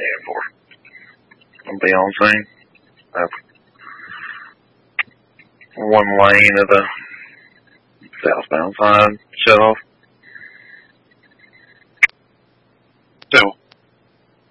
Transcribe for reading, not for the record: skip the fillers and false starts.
heading for. I'll be on scene. One lane of the southbound side shut off.